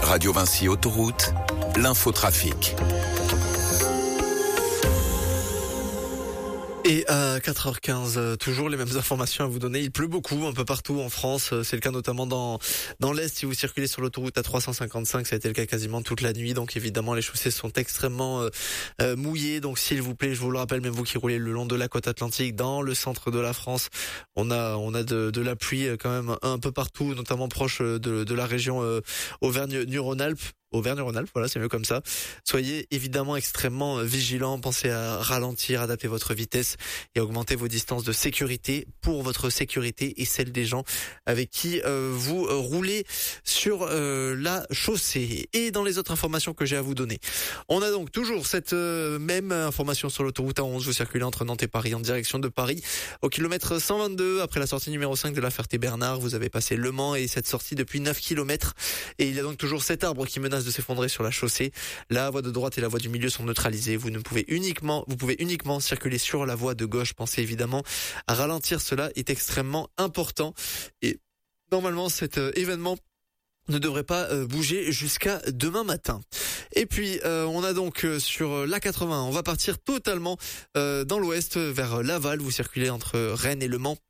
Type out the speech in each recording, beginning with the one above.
Radio Vinci Autoroute, l'infotrafic. Et à 4h15, toujours les mêmes informations à vous donner. Il pleut beaucoup un peu partout en France. C'est le cas notamment dans l'Est. Si vous circulez sur l'autoroute A355, ça a été le cas quasiment toute la nuit. Donc évidemment, les chaussées sont extrêmement mouillées. Donc s'il vous plaît, je vous le rappelle, même vous qui roulez le long de la côte atlantique, dans le centre de la France, on a de la pluie quand même un peu partout, notamment proche de la région Auvergne-Rhône-Alpes. Auvergne-Rhône-Alpes, voilà, c'est mieux comme ça. Soyez évidemment extrêmement vigilants, pensez à ralentir, adapter votre vitesse et augmenter vos distances de sécurité pour votre sécurité et celle des gens avec qui vous roulez sur la chaussée. Et dans les autres informations que j'ai à vous donner, on a donc toujours cette même information sur l'autoroute A11. Vous circulez entre Nantes et Paris en direction de Paris au kilomètre 122 après la sortie numéro 5 de la Ferté-Bernard. Vous avez passé Le Mans et cette sortie depuis 9 km et il y a donc toujours cet arbre qui menace de s'effondrer sur la chaussée. La voie de droite et la voie du milieu sont neutralisées. Vous pouvez uniquement circuler sur la voie de gauche. Pensez évidemment à ralentir. Cela est extrêmement important. Et normalement, cet événement ne devrait pas bouger jusqu'à demain matin. Et puis on a donc sur l'A80, on va partir totalement dans l'ouest vers Laval. Vous circulez entre Rennes et Le Mans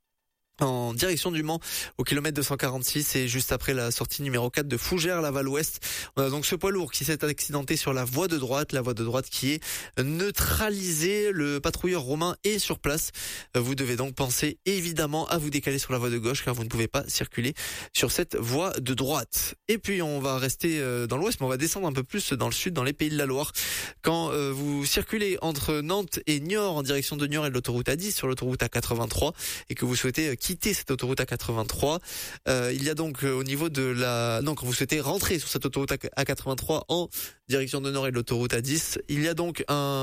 en direction du Mans au kilomètre 246 et juste après la sortie numéro 4 de Fougères, Laval-Ouest. On a donc ce poids lourd qui s'est accidenté sur la voie de droite qui est neutralisée. Le patrouilleur Romain est sur place. Vous devez donc penser évidemment à vous décaler sur la voie de gauche car vous ne pouvez pas circuler sur cette voie de droite. Et puis on va rester dans l'ouest mais on va descendre un peu plus dans le sud, dans les Pays de la Loire. Quand vous circulez entre Nantes et Niort en direction de Niort et de l'autoroute A10 sur l'autoroute A83 et que vous souhaitez quitter cette autoroute A83. Il y a donc au niveau de quand vous souhaitez rentrer sur cette autoroute A83 en direction de Nord et de l'autoroute A10, il y a donc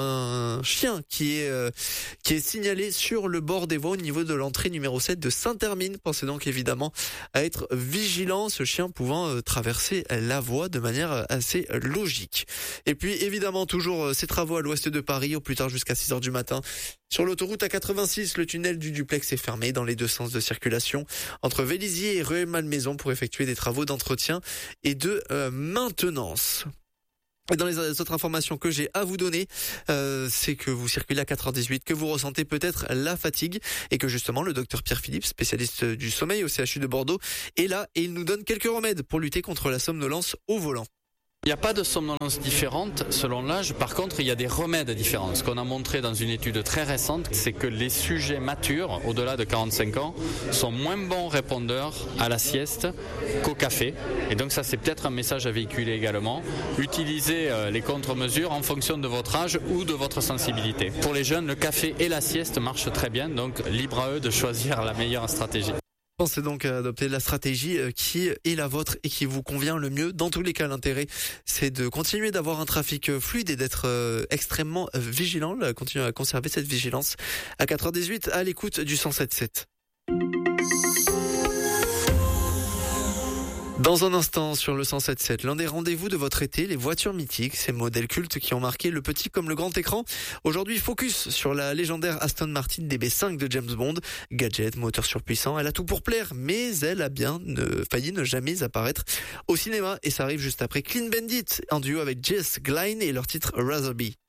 un chien qui est signalé sur le bord des voies au niveau de l'entrée numéro 7 de Saint-Hermine. Pensez donc évidemment à être vigilant, ce chien pouvant traverser la voie de manière assez logique. Et puis évidemment toujours ces travaux à l'ouest de Paris au plus tard jusqu'à 6h du matin. Sur l'autoroute A86, le tunnel du duplex est fermé dans les deux sens de circulation entre Vélizy et Rueil-Malmaison pour effectuer des travaux d'entretien et de maintenance. Et dans les autres informations que j'ai à vous donner, c'est que vous circulez à 4h18, que vous ressentez peut-être la fatigue et que justement le docteur Pierre Philippe, spécialiste du sommeil au CHU de Bordeaux, est là et il nous donne quelques remèdes pour lutter contre la somnolence au volant. Il n'y a pas de somnolence différente selon l'âge, par contre il y a des remèdes différents. Ce qu'on a montré dans une étude très récente, c'est que les sujets matures, au-delà de 45 ans, sont moins bons répondeurs à la sieste qu'au café. Et donc ça c'est peut-être un message à véhiculer également. Utilisez les contre-mesures en fonction de votre âge ou de votre sensibilité. Pour les jeunes, le café et la sieste marchent très bien, donc libre à eux de choisir la meilleure stratégie. Pensez donc à adopter la stratégie qui est la vôtre et qui vous convient le mieux. Dans tous les cas, l'intérêt, c'est de continuer d'avoir un trafic fluide et d'être extrêmement vigilant, continuer à conserver cette vigilance. À 4h18, à l'écoute du 107.7. Dans un instant, sur le 107.7, l'un des rendez-vous de votre été, les voitures mythiques, ces modèles cultes qui ont marqué le petit comme le grand écran. Aujourd'hui, focus sur la légendaire Aston Martin DB5 de James Bond. Gadget, moteur surpuissant, elle a tout pour plaire, mais elle a bien failli ne jamais apparaître au cinéma. Et ça arrive juste après Clean Bandit, en duo avec Jess Glynne et leur titre Razorby.